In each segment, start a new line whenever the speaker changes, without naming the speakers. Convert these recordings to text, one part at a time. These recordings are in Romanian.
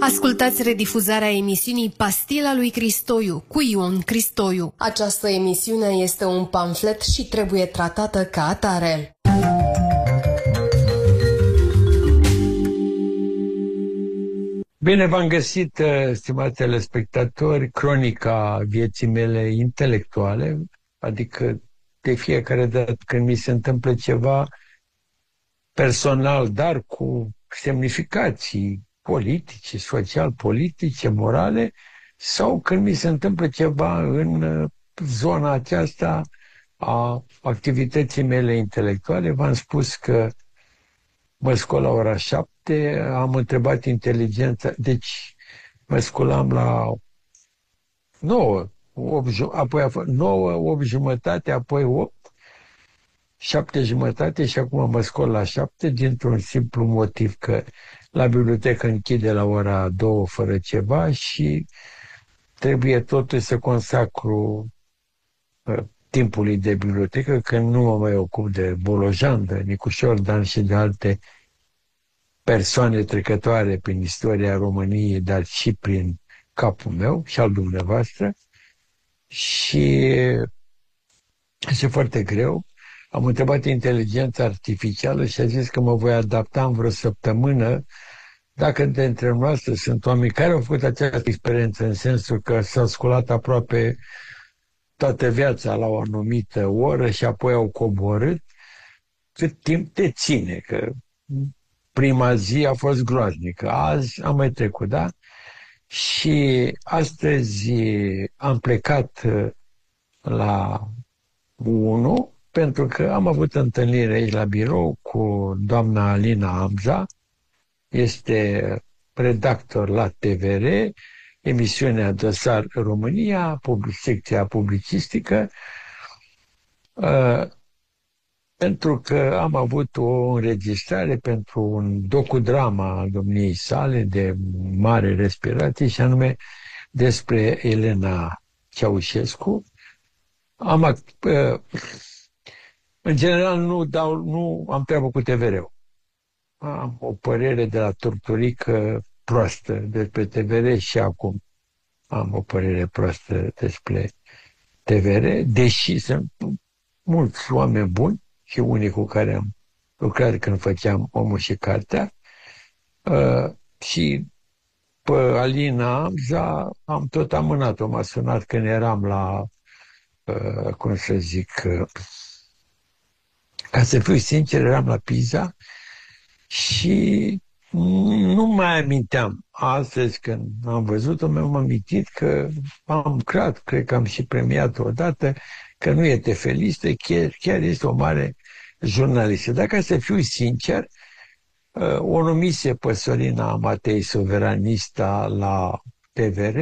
Ascultați redifuzarea emisiunii Pastila lui Cristoiu cu Ion Cristoiu. Această emisiune este un pamflet și trebuie tratată ca atare.
Bine v-am găsit, stimați telespectatori, cronica vieții mele intelectuale, adică de fiecare dată când mi se întâmplă ceva personal, dar cu semnificații politice, social-politice, morale, sau când mi se întâmplă ceva în zona aceasta a activității mele intelectuale. V-am spus că mă scol la ora 7, am întrebat inteligența, deci mă sculam la 9, 8, apoi 9, 8 jumătate, apoi 8, 7 jumătate și acum mă scol la 7 dintr-un simplu motiv că la bibliotecă închide la ora 2 fără ceva și trebuie totuși să consacru timpului de bibliotecă, că nu mă mai ocup de Bolojan, de Nicușor Dan și de alte persoane trecătoare prin istoria României, dar și prin capul meu și al dumneavoastră. Și este foarte greu. Am întrebat inteligența artificială și a zis că mă voi adapta în vreo săptămână. Dacă dintre noastre sunt oameni care au făcut această experiență, în sensul că s-au sculat aproape toată viața la o anumită oră și apoi au coborât, cât timp te ține, că prima zi a fost groaznică, azi am mai trecut, da? Și astăzi am plecat la 1, pentru că am avut întâlnire aici la birou cu doamna Alina Amza, este redactor la TVR, emisiunea Dosar România, secția publicistică, pentru că am avut o înregistrare pentru un docudrama al domniei sale de mare respirație, și anume despre Elena Ceaușescu. În general nu am treabă cu TVR-ul. Am o părere de la Turturică proastă despre TVR și acum am o părere proastă despre TVR, deși sunt mulți oameni buni și unii cu care am lucrat când făceam Omul și Cartea. Și pe Alina Amza am tot amânat-o. M-a sunat când eram la, cum să zic, ca să fiu sincer, eram la Pisa și nu mai aminteam. Astăzi, când am văzut-o, mi-am amintit că am lucrat, cred că am și premiat-o odată, că nu e tefelistă, chiar este o mare jurnalistă. Dacă să fiu sincer, o numise pe Sorina Matei Suveranista la TVR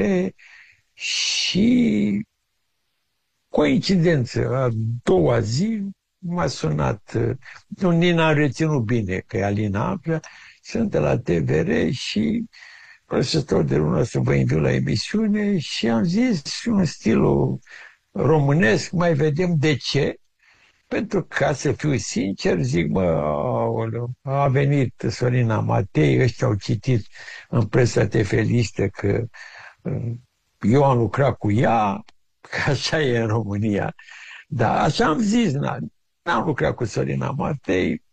și coincidență, a doua zi m-a sunat, nici n-am reținut bine că e Alina Amza, sunt de la TVR și procesul de lună să vă invit la emisiune și am zis în stilul românesc, mai vedem de ce. Pentru că, ca să fiu sincer, zic, a venit Sorina Matei, ăștia au citit în presa tefelistă că eu am lucrat cu ea, că așa e în România. Dar așa am zis, n-am lucrat cu Sorina Matei,